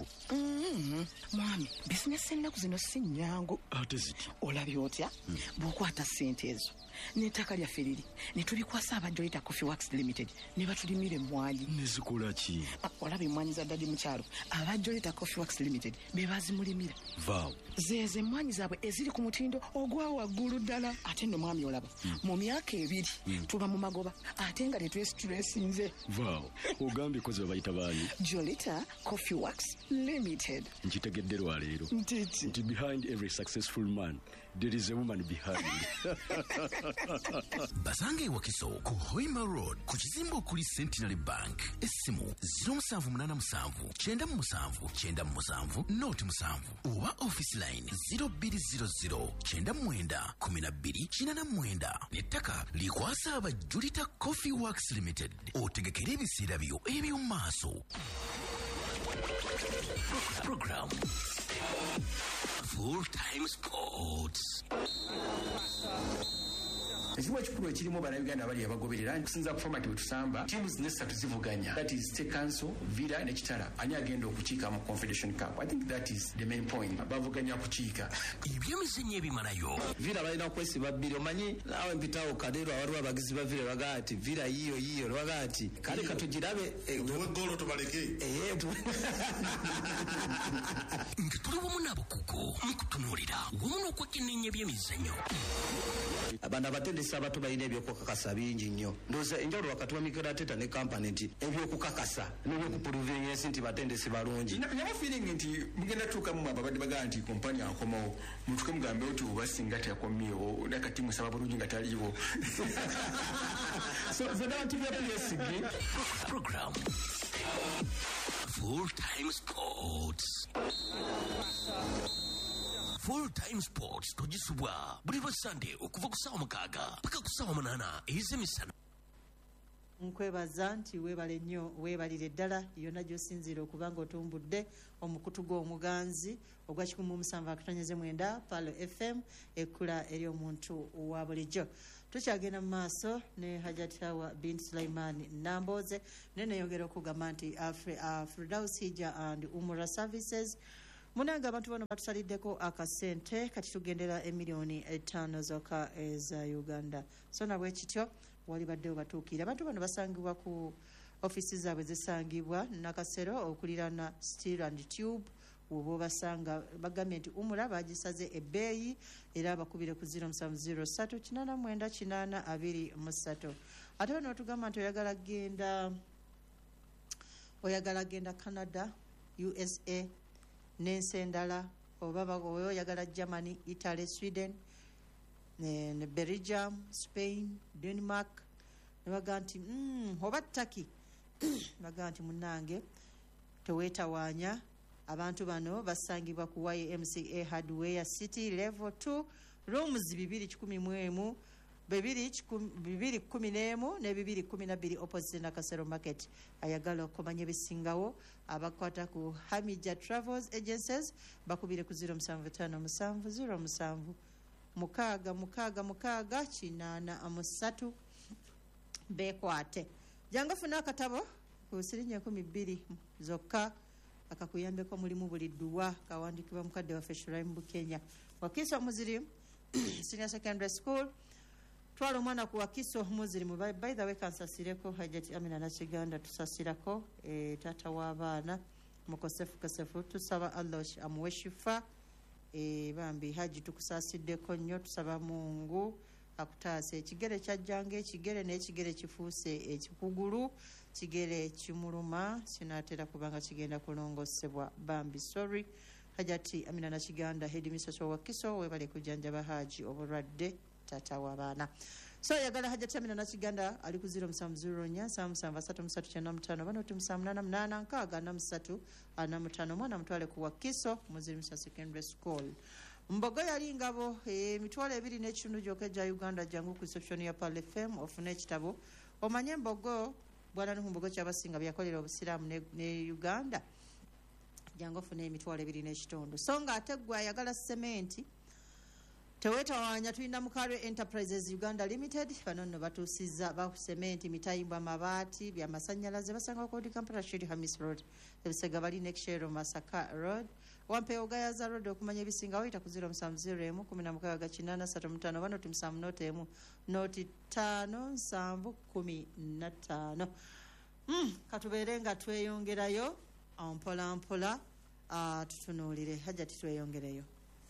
mwami bizinesi ennaku zino si nnyangu ate ziti olabye otya bw'okwata ssente ezo n'ettaka lyaffe liri ne tulikwasa abajolita coffee works limited ne batulimira emmwanyi nezikola ki olaba emmwanyi za ddadi mukyalo abajolita coffee works limited be bazimulimira vaawo zeeze emmwanyi zaabwe eziri ku mutindo ogwa waggulu ddala ate nno mwami olaba mu myaka ebiri tuba mu magoba ate nga tetwesitulesinze vaawo ogambye kozi babayita baani jolita coffee works limited nkitegedde lwaleero ntiki nti behind every successful man there is a woman behind. Basange Wakiso ku Hoima Road ku kizimbe okuli Centenary Bank essimu zero seven eight seven nine seven seven seven noti musanvu oba office line zero two zero zero nine nine one two four nine nettaka likwasa aba Julita Coffee Works Limited otegekera ebiseera byo eby'omu maaso. Program Full Time Sports. ekiwa ekikulu ekirimu bannayuganda abali abagoberera nkusinza ku format wetusamba tiimu zino essatu zivuganya, that is State Council, Villa ne Kitara ani agenda okukiika mu Confederation Cup. I think that is the main point. Bavuganya kukiika ebyemizannyo ebimalayo. Villa balina kwesiba bbiri omanyi naawe mpitawo kadero waliwo abagizi ba Villa bagaa ati Villa yiyo yiyo bagaa ati kale katugirabe tuwe golo tubaleke nga tuli wamu n'abakugu mukutunuulira wamu n'okwekenneenya ebyemizannyo. Abana abatendesi abato balina ebyokukakasa bingi nnyo. Ndowooza enjawulo wakati wa Mikel Arteta ne kampani nti ebyokukakasa n'ebyokupuluvinga ensi nti batendesi balungi. Nyama feeling nti mugenda tuukamu ababadde bagaa nti kompani akomawo mutuke mugambe oti oba singa teyakomyewo nakati musaba bulungi nga taliiwo. So zonna bantu byabyesigi. Program Full Time Sports. Full Time Sports tugisubwa buli lwa Sunday okuva ku ssaawa mukaaga paka ku ssaawa munaana ez'emisana. Nkwebaza nti weebale nnyo weebalire ddala yonna gy'osinziira okuba ng'otumbudde omukutu gw'omuganzi ogwa kikumi mu musanvu akatonyeze mwenda Palo F M ekkula eri omuntu wa bulijjo. tukyagenda mu maaso ne Hajati Hawa bin Sulaiman Namboze neneyongera okugamba nti Firdaus Hijja and Umrah Services munanga abantu bano batusaliddeko akasente kati tugendera emiliyoni etaano zokka eza Uganda. So nabwe kityo wali baddewo batuukira abantu bano basangibwa ku ofisi zaabwe zisangibwa Nakasero okulirana Steel and Tube wobo basanga bagambye nti Umrah bagisaze ebbeeyi era bakubire ku zero seven zero three kinana mwenda kinana abiri mu ssatu. Ate bano tugamba nti oyagala genda oyagala genda Canada, U S A n'ensi endala oba oyagala Germany, Italy, Sweden ne, ne Belgium, Spain, Denmark ne baga nti mm, oba Turkey baga nti munange teweetawaanya. Abantu bano basangibwa ku Y M C A Hardware City Level two rooms bibiri kikumi mu emu bibiri bibiri kumi n'emu ne bibiri kumi na bbiri opposite Nakasero Market. Ayagala okumanya ebisingawo abakwata ku Hamija Travels Agencies bakubire ku zero seven five seven zero seven mukaaga mukaaga mukaaga kinana amusatu bekwate jango funa akatabo ku sirinnya kumi bbiri zokka akakuyambeko mulimu buli dduwa kawandikibwa mukadde waffe Shuraim Bukenya. Wakiso Muzirimu Senior Secondary School twala omwana ku Wakiso Muzirimu by the way kansasireko Hajati Amina Nakiganda tusasirako e, tata w'abaana mukosefu kosefu tusaba Allah amuwe shifa e, bambi haji tukusasiddeko nnyo tusaba Mungu akutaase ekigere kyajjange ekigere n'ekigere kifuuse ekikugulu kigere kimuluma sinatera kubanga kigenda kulongosebwa bambi sorry Hajati Amina Nakiganda headmistress wa Wakiso webale kujanjaba haji obulwadde tata w'abaana. So yagala Hajati Amina Nakiganda ali ku zero seven zero nine seven seven three three nine five bano tumusam nana nana nkaga na musatu ana mutano mwana mutwale ku Wakiso Muzirimu Secondary School. Mbogo yali ngabo e, mitwalo ebiri n'ekitundu gyokka gya Uganda jangu ku reception ya Pal F M ofune ekitabo omanye Mbogo bwana Nuhu Mbogo kyabasinga byakolera obusiraamu ne, ne Uganda jangu ofune emitwalo ebiri n'ekitundu. So nga ate gwe ayagala sementi teweetawaanya tulina Mukalwe Enterprises Uganda Limited bano nno batuusizza bakusementi mitayimbwa mabaati byamasannyalaze basanga kodi Kampala Street Hamis Road ebisega bali Nekshero Masaka Road Wampewo Gayaza Road okumanya ebisinga wayita ku zero seven zero emu kumi na mukaaga kinana ssatu mu ttaano bano tumusamu noti emu noti ttaano nsanvu kumi na ttaano. Mm, katubeere nga tweyongerayo mpola mpola uh, tutunuulire Hajati tweyongereyo.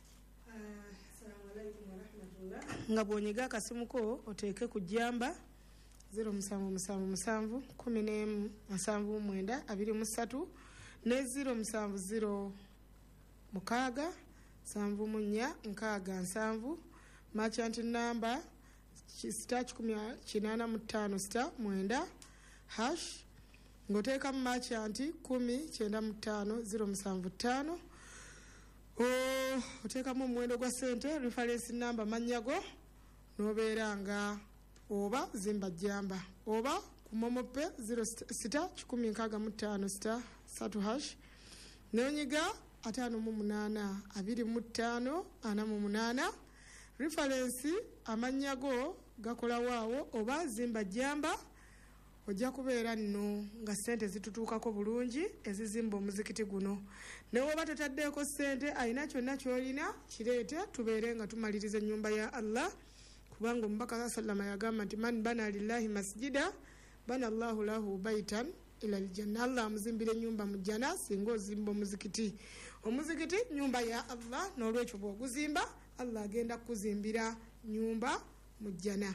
Nga bwonyiga akasimuko oteeke ku jjamba zero musanvu musanvu musanvu kumi n'emu nsanvu mwenda abiri mu ssatu ne zero musanvu zero mukaaga nsanvu mu nnya nkaaga nsanvu merchant number sita kikumi kinaana mu ttaano sita mwenda hash ng'oteekamu merchant kumi kyenda mu ttaano zero musanvu ttaano. Oh, oteekamu omuwendo gwa ssente reference number mannyago n'obeera nga oba zimba jjamba oba ku momope zero sita kikumi nkaaga mu ttaano sita ssatu hash n'onyiga ataano mu munaana abiri mu ttaano ana mu munaana reference amannyago gakolawaawo oba zimba jjamba ojja kubeera nno nga ssente zitutuukako bulungi ezizimba omuzikiti guno. Ne woba totaddeeko ssente alina kyonna ky'olina kireete tubeere nga tumaliriza ennyumba ya Allah kubanga omubaka sallama yagamba nti man bana lillahi masjida bana Allahu lahu baitan ila aljanna. Allah amuzimbira ennyumba mu jjana singa ozimba omuzikiti. Omuzikiti nnyumba ya Allah n'olwekyo bw'oguzimba Allah agenda kukuzimbira nnyumba mu jjana.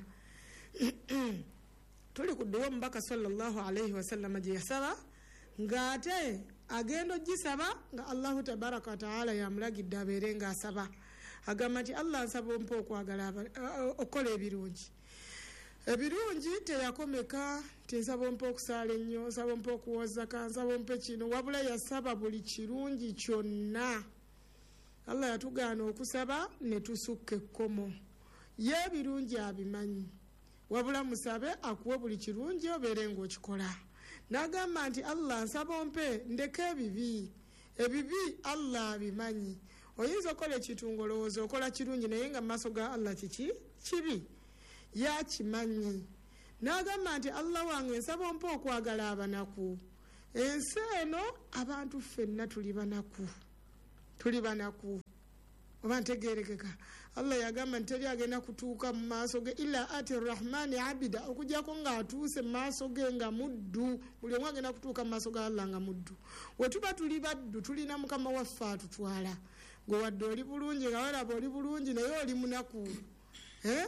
Tuli kudduwa omubaka sallallahu alayhi wasallam gye yasaba ng'ate agenda ogisaba nga Allahu tabaraka wa taala yamulagidde abeere ng'asaba agamba nti Allah nsaba ompa okwagala okukola ebirungi. Ebirungi teyakomeka nti nsaba ompa okusaala ennyo nsaba ompa okuwozaka nsaba ompa kino wabula yasaba buli kirungi kyonna. Allah yatugaana okusaba ne tusukka ekkomo ye ebirungi abimanyi wabula musabe akuwe buli kirungi obeere ng'okikola. N'agamba nti Allah nsaba ompe ndeke ebibi ebibi Allah abimanyi. Oyinza okola ekintu ng'olowooza okola kirungi naye nga mu maaso ga Allah kiki kibi. yakimanyi n'agamba nti allah wange nsaba ompa okwagala abanaku ensi eno abantu ffenna tuli banaku tuli banaku oba ntegerekeka allah yagamba nti teri agenda kutuuka mu maaso ge illa ati rahmani abida okujjako ng'atuuse mu maaso ge nga muddu buli omu agenda kutuuka mu maaso ga allah nga muddu we tuba tuli baddu tulina mukama waffe atutwala gwe wadde oli bulungi nga walaba oli bulungi naye oli munaku eh?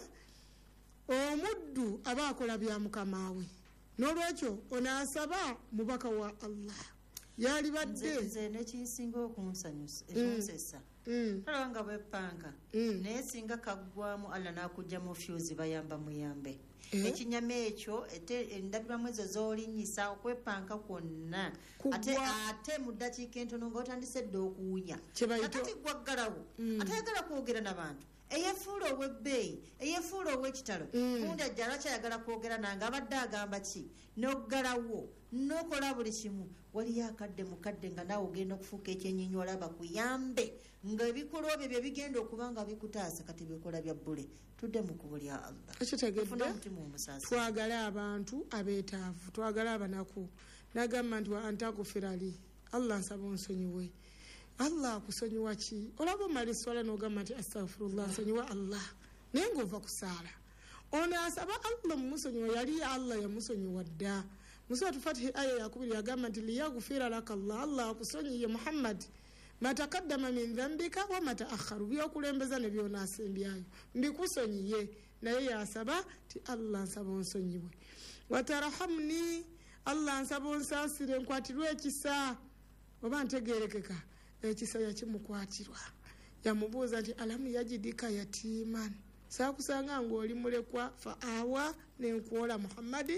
omuddu aba akola bya mukama we n'olwekyo onaasaba mubaka wa allah yali badde nze nekisinga okunsanyusa ekinsesa olaba nga bwepanga naye singa kaggwamu allah n'akugjamu fyuzi bayamba muyambe ekinyama ekyo endabiramu ezo z'olinyisa okwepanka kwonna ate ate mu ddakiika entono ng'otandise dde okuwunya akati gwaggalawo atayagala kwogera n'abantu eyefuula ow'ebbeeyi eyefuula ow'ekitalo kundi ajja lwakyayagala kwogera nange abadde agamba ki n'oggalawo n'okola buli kimu waliyo akadde mukadde nga naawe ogenda okufuuka ekyenyinyolwa bakuyambe ng'ebikolwa byo bye bigenda okuba nga bikutaasa kati bikola bya bbule tudde mu kubo lya allah ekitegedde twagale abantu abeetaavu twagale abanaku nagamba nti wa antagufirali allah nsaba onsonyiwe allah akusonyiwa ki olaba omala eswala n'ogamba nti astagfirullah nsonyiwa allah naye ng'ova kusaala ono asaba allah mumusonyiwa yali allah yamusonyiwa dda musuratu fatihi aya yakubiri yagamba nti liyagufira laka allah allah akusonyiye muhammad matakaddama min dhambika wa mataakharu byokulembeza ne byonaasembyayo mbikusonyiye naye yasaba ti allah nsaba onsonyiwe watarahamni allah nsaba onsaasire nkwatirwe ekisa oba ntegerekeka ekisa yakimukwatirwa yamubuuza nti alamu yajidika yatiman saakusanga ng'oli mulekwa fa awa nenkwola muhammadi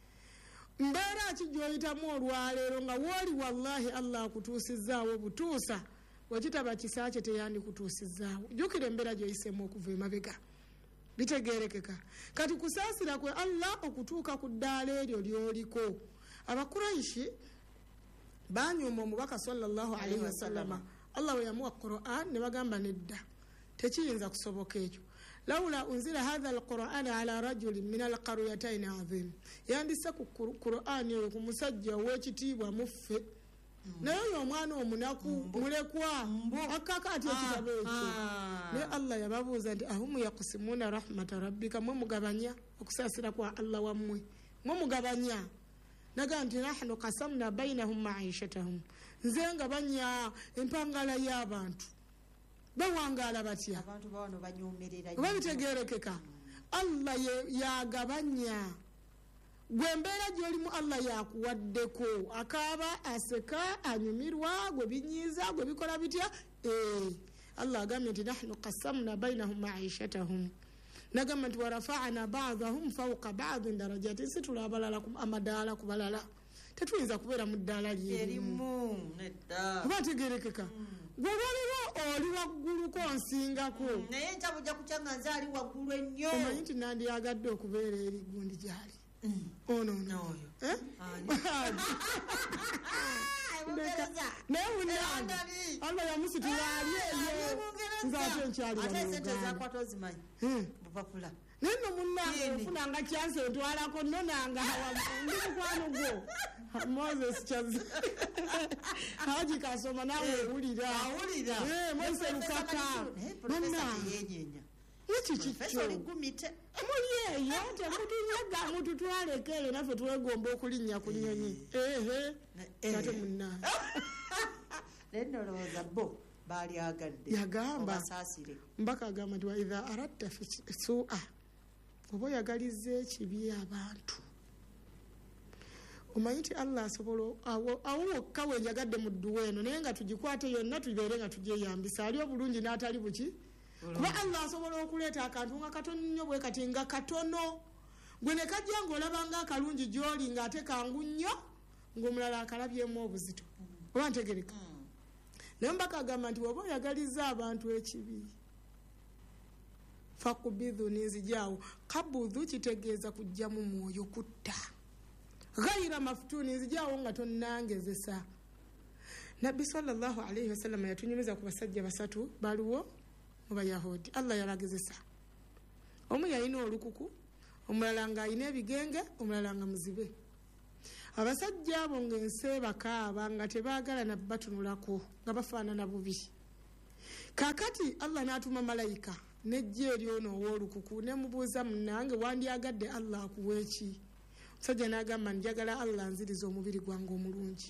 mbeera ki gyoyitamu olwaleero nga wooli wallahi allah akutuusizaawo butuusa wekitaba kisa kye teyandikutuusizaawo jjukira embeera gyoyisemu okuva emabega bitegerekeka kati kusaasira kwe allah okutuuka ku ddaala eryo lyoliko abakuraishi banyuma omubaka sallallahu alaihi wasallama allah we yamuwa quran ne bagamba nedda tekiyinza kusoboka ekyo laula unzila hadha alquran ala rajulin min alqaryatayn azim yandise ku quran eyo ku musajja w'ekitiibwa muffe naye oyo omwana omunaku mulekwa akakati ekitabo ekyo naye allah yababuuza nti ahumu yakusimuna rahmata rabbika mwe mugabanya okusaasira kwa allah wammwe mwe mugabanya naga nti nahnu kasamna bainahum maishatahum nze nga banya empangala y'abantu bawangaala batya oba bitegerekeka allah yagabanya gwe embeera gy'olimu allah yakuwaddeko akaaba aseka anyumirwa gwe binyiiza gwe bikola bitya allah agambye nti nahnu kasamna bainahum maishatahum nagamba nti warafa'na ba'dahum fawqa ba'din darajati situla abalala amadaala ku balala tetuyinza kubeera mu ddaala lyerimu oba tegerekeka gwe waliwo oli wagguluko nsingako naye ntabujja kukyanga nze ali waggulu ennyo omanyi nti nandiyagadde okubeera eri gundi gyali ono noyo naye munange allah yamusitula ali eyo nze ate nkyali bupapula naye no munnange ofunanga kyansi entwalako nonanga ndi mukwano gwo moses kyazi haji kasoma nawe owulira moise lukaka nekikikyo muli eyo temutunyaga mututwaleko eyo naffe twegomba okulinnya ku nnyonyi ehe ate munnange naye nolowooza bo baali agadde yagamba mbaka agamba nti waidha aradta sua oba oyagaliza ekibi abantu omanyi nti allah asobola awo wokka wenjagadde mu dduwa eno naye nga tugikwate yonna tubeere nga tugyeyambisa ali obulungi n'atali buki kuba allah asobola okuleeta akantu nga katono nnyo bwe kati nga katono gwe ne kajja ng'olabanga akalungi gy'oli ng'ate kangu nnyo ng'omulala akalabyemu obuzito oba ntegereka naye mbaka agamba nti oba oyagaliza abantu ekibi fakubidhu ninzijaawo kabudhu kitegeeza kujjamu mwoyo kutta ghayira mafutuni nzijaawo nga tonnangezesa nabbi sallallahu alaihi wasallam yatunyumiza ku basajja basatu baliwo mu bayahudi allah yabagezesa omu yalina olukuku omulala ng'alina ebigenge omulala nga muzibe. Abasajja abo ng'ensi bakaaba nga tebaagala na batunulako nga bafaanana bubi. Kaakati Allah n'atuma malayika n'ejja eri ono ow'olukuku nemubuuza munnange wandyagadde Allah akuwa eki? Omusajja n'agamba njagala Allah nziriza omubiri gwange omulungi.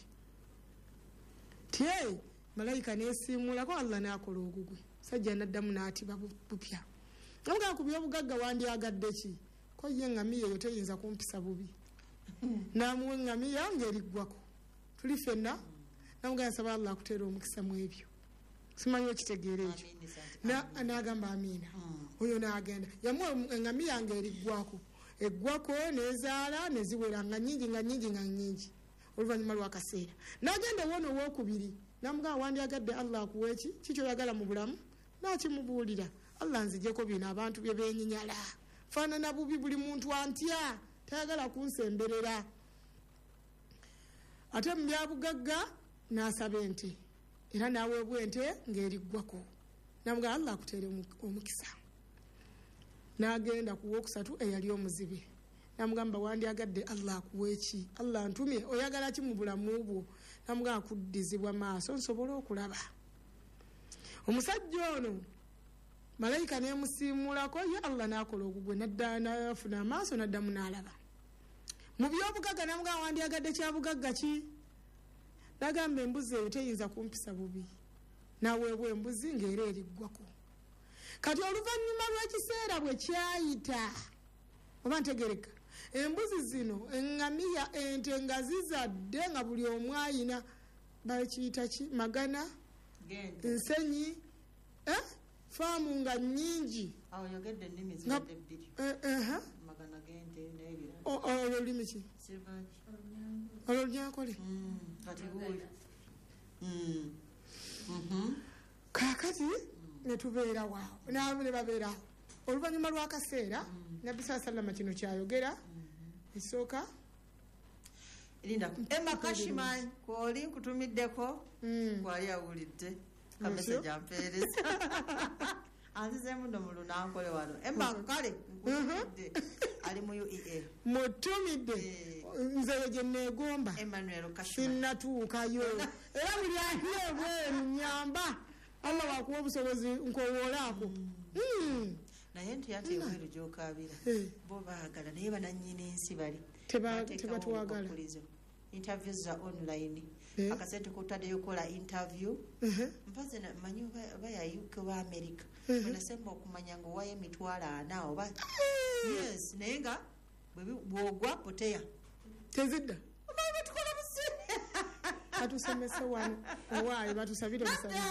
Tye malayika n'esiimulako Allah n'akola ogugwe. Omusajja n'addamu n'atiba bupya. Nga ku by'obugagga wandyagadde ki? Ko ye eŋŋamiya eyo teyinza kumpisa bubi. N'amuwa eŋŋamiya ng'eriggwako. Tuli ffenna namugamba nsaba Allah akuteera omukisa mu ebyo. Simanyi okitegeera ekyo. N'agamba amiina. Oyo n'agenda yamuwa eŋŋamiya ng'eriggwako. Eggwako nezaala neziwera nga nnyingi nga nnyingi nga nnyingi. Oluvannyuma lw'akaseera n'agenda wono owookubiri namugamba wandyagadde Allah akuwa eki? Ki kyoyagala mu bulamu? N'akimubuulira. Allah nzijeko bino abantu bye beenyinyala. Faanana bubi buli muntu antya tayagala kunsemberera. Ate mu byabugagga n'asaba ente era n'aweebwa ente ng'eriggwako. Namugamba Allah akuteere omukisa. N'agenda ku wookusatu eyali omuzibe. Namugamba wandyagadde Allah akuwa eki? Allah ntumye oyagala ki mu bulamu bwo? Namugamba kuddizibwa maaso nsobole okulaba. Omusajja ono malayika nemusiimulako ye Allah n'akola ogugwe n'adda n'afuna amaaso n'addamu n'alaba. Mu by'obugagga namugamba wandyagadde kyabugagga ki? N'agamba embuzi eyo teyinza kumpisa bubi. N'aweebwa embuzi ng'era eriggwako. Kati oluvannyuma lw'ekiseera bwe kyayita oba ntegereka embuzi zino eŋŋamiya ente nga zizadde nga buli omu ayina bakiyita ki magana ensenyi eh? Faamu nga nnyingi. Awo yogedde ennimi zibadde bbiri. Magana g'ente n'ebirala. Olwo lulimi ki? Silvaki. Olwo lunyankole. Kati buuyo. Kaakati ne tubeera waawo naabo ne babeerawo. Oluvannyuma lw'akaseera Nabbi sallama kino kyayogera esooka erinda Emma Kashiman kwoli nkutumiddeko kwali awulidde kameseji ampeereza anzize muno mu lunankole wano Emma kale nkutumidde ali mu U E A mutumidde nze gye neegomba Emmanuel Kashiman sinnatuukayo era buli ahira ebweru nyamba Allah wakuwa obusobozi nkowoolaako. Naye nti ate ebweru gy'okaabira bo baagala naye banannyini ensi bali tebatwagala. Interview za online akasente kutaddeyo kola interview mpaze manyi bayayuke wa America banasemba okumanya ngo waye emitwalo ana oba yes naye nga bwogwa poteya tezidda tukola busi batusomese wano owaayi batusabire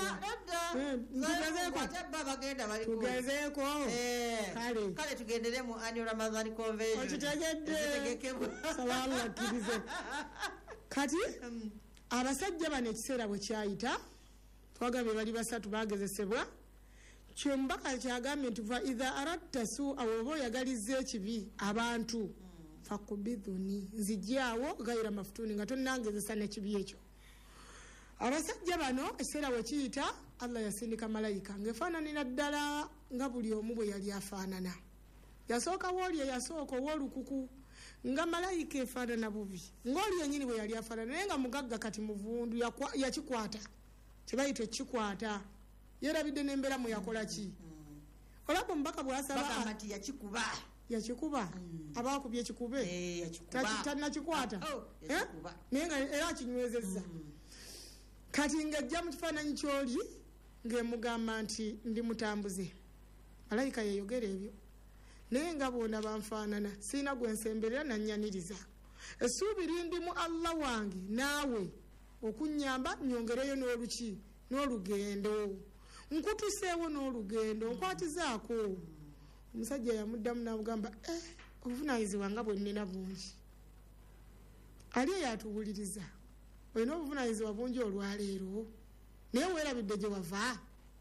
tugezeeko kale kale tugendere mu annual Ramadan convention okitegedde saba Allah akkirize. Kati abasajja bano ekiseera bwe kyayita twagambye bali basatu bagezesebwa kyembaka kyagambye nti fa idha aradta su awoba oyagalizza ekibi abantu fakubidhuni nzijjaawo gayira mafutuni nga tonnangezesa n'ekibi ekyo. Abasajja bano ekiseera bwe kiyita Allah yasindika malayika ng'efaananira ddala nga buli omu bwe yali afaanana. Yasooka wooli eyasooka ow'olukuku nga malayika efaanana bubi ng'oli yennyini bwe yali afaanana naye nga mugagga kati muvundu yakikwata kibayita ekikwata yeerabidde n'embeera mu yakola ki? Olaba omubaka bw'asaba nti yakikuba yakikuba abaakubye ekikube tannakikwata naye nga era akinywezezza. Kati ng'ajja mu kifaananyi ky'oli ng'emugamba nti ndi mutambuze malayika yeeyogera ebyo naye nga bona banfaanana siina gwe nsemberera nannyaniriza essuubi lindi mu Allah wange naawe okunnyamba nyongereyo n'oluki n'olugendo nkutuseewo n'olugendo nkwatizaako. Omusajja yamuddamu n'amugamba eh obuvunaanyizibwa nga bwe nnina bungi ali eyo atuwuliriza olina obuvunaanyizibwa bungi olwaleero naye weerabidde gye wava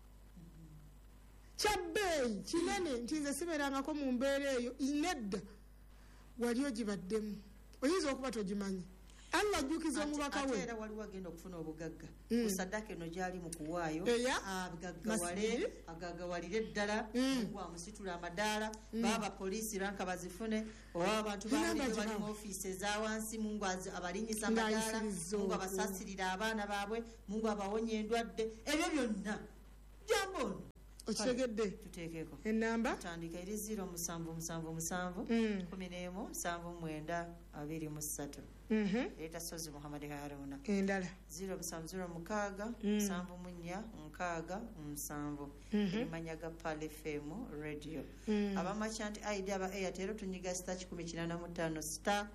kyabbeeyi kinene nti nze sibeerangako mu mbeera eyo nedda wali ogibaddemu oyinza okuba togimanyi Allah ajjukiza omubaka we. Ate era waliwo agenda okufuna obugagga Mm. ku saddaaka eno gyali mu kuwaayo Eya. agaggawale agaggawalire ddala Mungu amusitula amadaala baba poliisi ranka bazifune oba abantu Enamba baabwe gye bali mu bawa. ofiisi ez'awansi Mungu az- abalinyisa amadaala Ng'ayisiriza Mungu okwo. abasasirira abaana baabwe Mungu abawonye endwadde ebyo byonna jambo ono Okitegedde? tuteekeko Enamba? tutandika eri ziro musanvu musanvu musanvu Mm. kumi n'emu musanvu mwenda abiri mu ssatu Mhm. leeta sozi muhamadi haruna Endala. ziro musanvu ziro mukaaga Mm. musanvu munya nkaaga musanvu Mhm. erimanya ga pal fm radio Mm. abamachanti id aba airtel tunyiga star kikumi kinaana mu ttaano star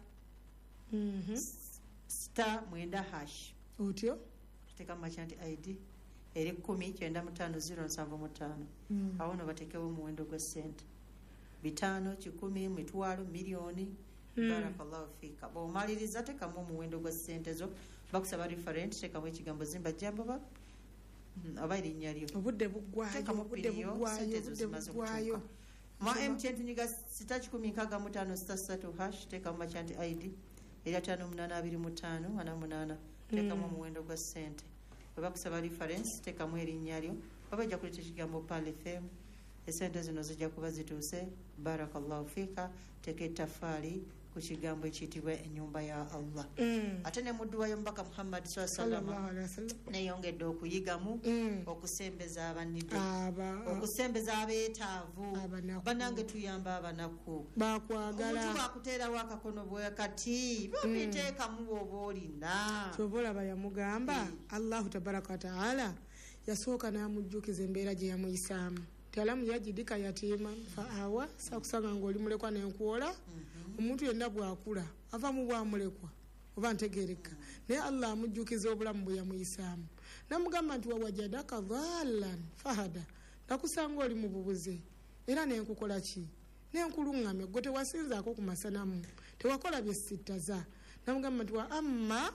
Mhm. star mwenda hash Otyo? tuteeka mumachanti id eri kumi kyenda mu ttaano ziro nsanvu mu ttaano Mm. awo no bateekewo omuwendo gwa ssente bitaano kikumi mitwalo miliyoni Mm. barakallahu fiika bw'omaliriza teekamu omuwendo gwa ssente zo bakusaba referent teekamu ekigambo zimba jamboba mm, oba erinnya lyo Obudde buggwayo. teekamu Obudde piniyo buggwayo. ssente zo Obudde zimaze buggwayo. okutuuka ma M T N tunyiga sita kikumi nkaaga mu ttaano sita ssatu hash teekamu machanti id eri ataano munaana abiri mu ttaano ana munaana teekamu Mm. omuwendo gwa ssente bwe bakusaba reference teekamu erinnya lyo oba ojja kuleeta ekigambo pal fm esente zino zijja kuba zituuse barakallahu fiika teeka ettafaali ku kigambo ekiyitibwa ennyumba ya allah Mm. ate ne muddu wayo mubaka muhammad saa Sallallahu salama alaihi wasallam. neyongedde okuyigamu Mm. okusembeza abanidde Aba okusembeza abeetaavu Abanaku. banange tuyamba abanaku omuntu bakwagala. bwakuteerawo akakono bwe kati babiteekamu bw'oba olina Kyova olaba yamugamba Allahu tabaraka wa taala yasooka n'amujjukiza embeera gye yamuyisaamu. Talamu yajidika yatiima fa awa sakusanga ng'oli mulekwa n'enkuwola. Omuntu yenna bw'akula ava mu bwamulekwa oba ntegereka naye Allah amujjukiza obulamu bwe yamuyisaamu namugamba nti wawajadaka dhaalan fahada nakusanga oli mu bubuze era nenkukola ki nenkuluŋŋamya gwe tewasinzaako ku masanamu tewakola bye sittaza namugamba nti wa amma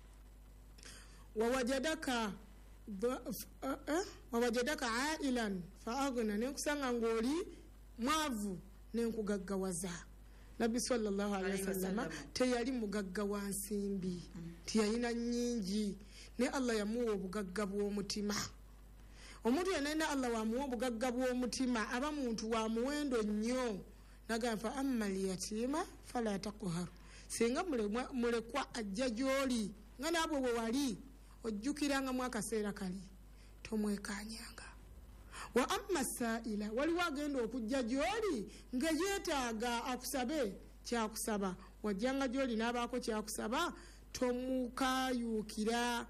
wawajadaka dha- f- eh, eh, wawajadaka ailan fa agna nenkusanga ng'oli mwavu nenkugaggawaza. Nabbi sallallahu alaihi wasallam teyali mugagga wa nsimbi tiyalina nnyingi ne Allah yamuwa obugagga bw'omutima. Omuntu yenna Allah wamuwa obugagga bw'omutima aba muntu wa muwendo nnyo nagamba fa amma liyatiima fala taqhar. Singa mulemwa- mulekwa ajja gy'oli nga naabwe bwe wali ojjukiranga mu akaseera kali tomwekanyanga. Wa amma saila waliwo agenda okujja gy'oli nga yeetaaga akusabe kyakusaba wajjanga gy'oli n'abaako kyakusaba tomukayuukira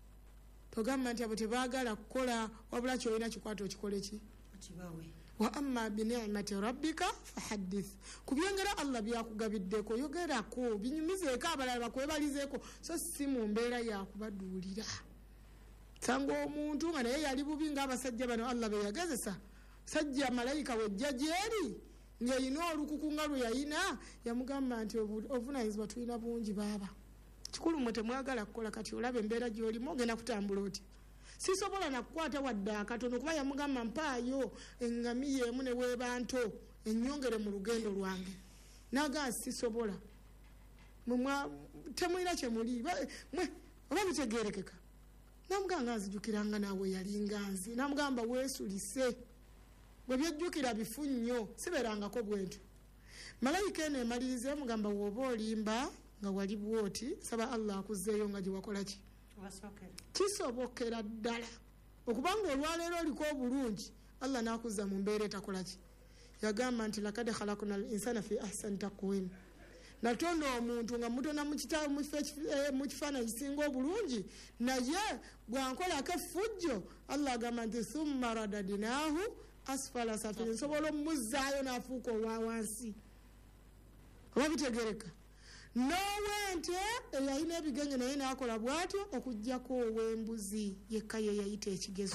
togamba nti abo tebaagala kukola wabula kyolina kikwata okikole ki kibawe wa amma binicmati rabbika fahaddith ku byengera Allah byakugabiddeko yogerako binyumizeeko abalala bakwebalizeeko so si mu mbeera yakubaduulira. Sanga omuntu nga naye yali bubi ng'abasajja bano Allah be yagezesa sajja malayika wejja gyeri ng'erina olukuku nga lwe yayina yamugamba nti obu- obuvunaanyizibwa tulina bungi baaba kikulu mwe temwagala kukola kati olaba embeera gy'olimu ogenda kutambula oti sisobola nakukwata wadde akatono kuba yamugamba mpaayo eŋŋamiya emu ne weeba nto ennyongere mu lugendo lwange naga sisobola Mwe mwa- temulina kyemuli Ba- mwe oba bitegerekeka namugamba nzijukiranga naawe yalinga nze namugamba weesulise bwe byejjukira bifu nnyo siberangako bwentyo. Malayika eno emaliriza emugamba wooba olimba nga wali bwoti saba Allah akuzzeeyo nga gye wakola ki wasookera kisobokera ddala okubanga olwaleero oliko obulungi Allah n'akuzza mu mbeera etakola ki yagamba nti lakad khalaqna al insana fi ahsani taqwim natonda omuntu nga mutona mu kitabo mu kifo ekifi- eh, mu kifaananyi kisinga obulungi naye bwankolako effujjo Allah agamba nti thumma radadinahu asfala safili nsobola omuzzaayo n'afuuka owa wansi oba bitegereka n'owente eyalina ebigenyo naye n'akola bw'atyo okugjako ow'embuzi yekka ye yayita ekigezo.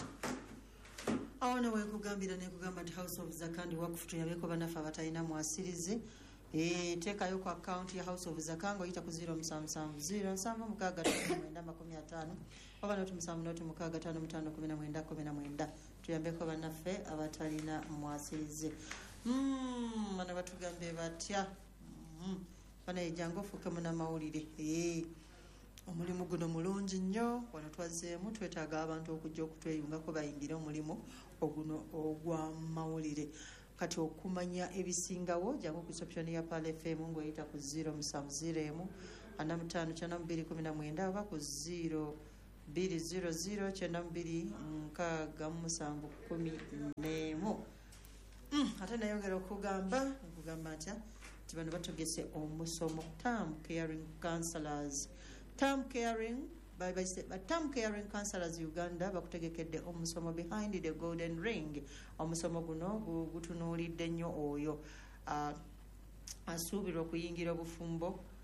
awo ne wekugambira nekugamba nti house of zaka ndi wakufu tuyabeko bannaffe abatalina mwasirizi Eh, teekayo ku akawunti ya house of zaka ng'oyita ku ziro musanvu musanvu ziro nsanvu mukaaga ttaano mwenda makumi ataano oba noti musanvu noti mukaaga ttaano mutaano kumi na mwenda kumi na mwenda tuyambeko bannaffe abatalina mwasirizi. Mm, bano batugambe batya Mm, bano ejjangu ofuukemu n'amawulire Eh, omulimu guno mulungi nnyo wano twazzeemu twetaaga abantu okujja okutweyungako bayingire omulimu oguno ogw'amawulire kati okumanya ebisingawo jangu ku reception ya Pal F M ng'oyita ku zero musanvu zero emu ana mutaano kyenda bbiri kumi na mwenda oba ku zero bbiri zero zero kyenda bbiri nkaaga musanvu kumi n'emu. Ate nayongera okugamba nkugamba ntya nti bano batugese omusomo term caring counselors. Term caring by by term caring counselors Uganda bakutegekedde omusomo behind the golden ring. Omusomo guno gutunuulidde nnyo oyo asuubirwa okuyingira obufumbo